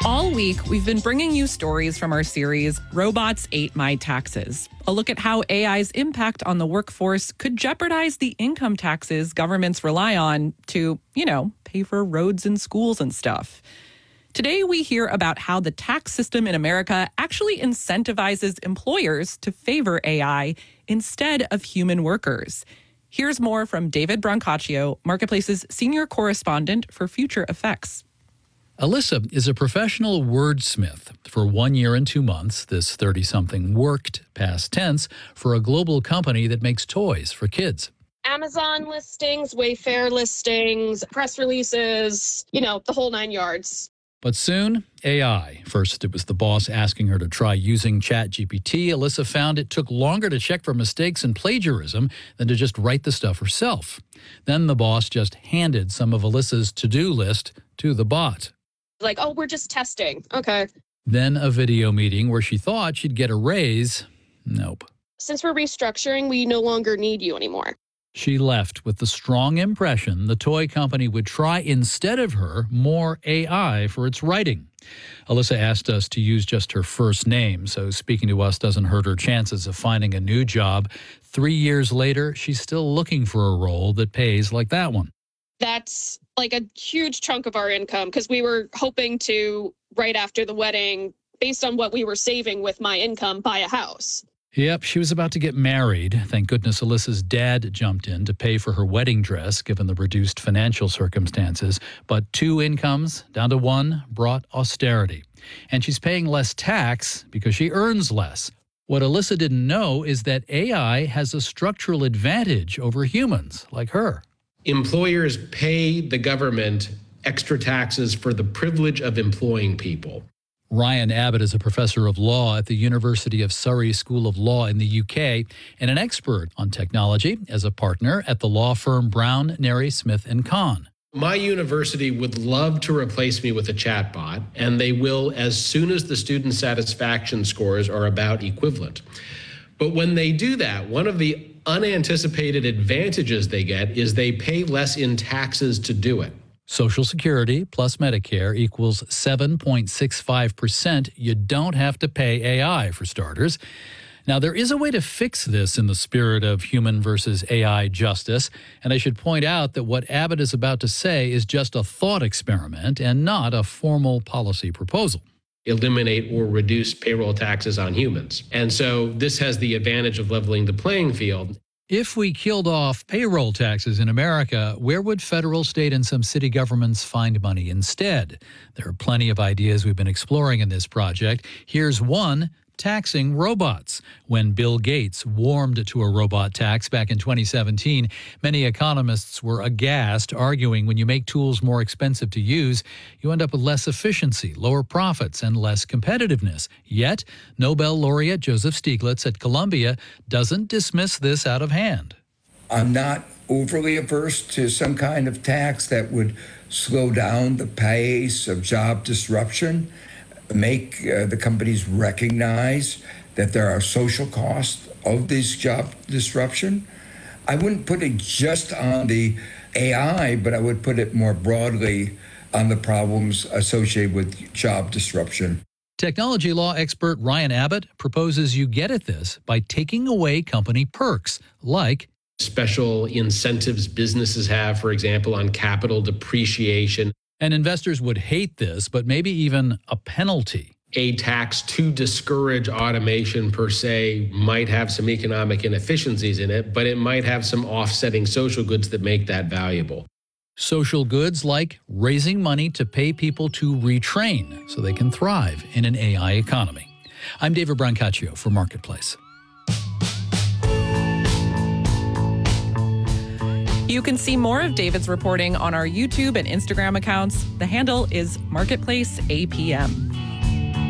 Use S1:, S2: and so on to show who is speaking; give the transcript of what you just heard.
S1: All week, we've been bringing you stories from our series, Robots Ate My Taxes. A look at how AI's impact on the workforce could jeopardize the income taxes governments rely on to, pay for roads and schools and stuff. Today, we hear about how the tax system in America actually incentivizes employers to favor AI instead of human workers. Here's more from David Brancaccio, Marketplace's senior correspondent for Future Effects.
S2: Alyssa is a professional wordsmith. For 1 year and 2 months, this 30-something worked, past tense, for a global company that makes toys for kids.
S3: Amazon listings, Wayfair listings, press releases, the whole 9 yards.
S2: But soon, AI. First, it was the boss asking her to try using ChatGPT. Alyssa found it took longer to check for mistakes and plagiarism than to just write the stuff herself. Then the boss just handed some of Alyssa's to-do list to the bot.
S3: Like, we're just testing. Okay.
S2: Then a video meeting where she thought she'd get a raise. Nope.
S3: Since we're restructuring, we no longer need you anymore.
S2: She left with the strong impression the toy company would try instead of her more AI for its writing. Alyssa asked us to use just her first name, so speaking to us doesn't hurt her chances of finding a new job. 3 years later, she's still looking for a role that pays like that one.
S3: That's like a huge chunk of our income because we were hoping to, right after the wedding, based on what we were saving with my income, buy a house.
S2: Yep, she was about to get married. Thank goodness Alyssa's dad jumped in to pay for her wedding dress, given the reduced financial circumstances. But 2 incomes down to 1 brought austerity. And she's paying less tax because she earns less. What Alyssa didn't know is that AI has a structural advantage over humans like her.
S4: Employers pay the government extra taxes for the privilege of employing people.
S2: Ryan Abbott is a professor of law at the University of Surrey School of Law in the UK and an expert on technology as a partner at the law firm Brown, Neri, Smith & Kahn.
S4: My university would love to replace me with a chatbot, and they will as soon as the student satisfaction scores are about equivalent. But when they do that, one of the unanticipated advantages they get is they pay less in taxes to do it.
S2: Social Security plus Medicare equals 7.65%. You don't have to pay AI, for starters. Now, there is a way to fix this in the spirit of human versus AI justice, and I should point out that what Abbott is about to say is just a thought experiment and not a formal policy proposal.
S4: Eliminate or reduce payroll taxes on humans. And so this has the advantage of leveling the playing field.
S2: If we killed off payroll taxes in America, where would federal, state, and some city governments find money instead? There are plenty of ideas we've been exploring in this project. Here's one: taxing robots. When Bill Gates warmed to a robot tax back in 2017, many economists were aghast, arguing when you make tools more expensive to use, you end up with less efficiency, lower profits, and less competitiveness. Yet, Nobel laureate Joseph Stiglitz at Columbia doesn't dismiss this out of hand.
S5: I'm not overly averse to some kind of tax that would slow down the pace of job disruption, make the companies recognize that there are social costs of this job disruption. I wouldn't put it just on the AI, but I would put it more broadly on the problems associated with job disruption.
S2: Technology law expert Ryan Abbott proposes you get at this by taking away company perks, like
S4: special incentives businesses have, for example, on capital depreciation.
S2: And investors would hate this, but maybe even a penalty.
S4: A tax to discourage automation per se might have some economic inefficiencies in it, but it might have some offsetting social goods that make that valuable.
S2: Social goods like raising money to pay people to retrain so they can thrive in an AI economy. I'm David Brancaccio for Marketplace.
S1: You can see more of David's reporting on our YouTube and Instagram accounts. The handle is Marketplace APM.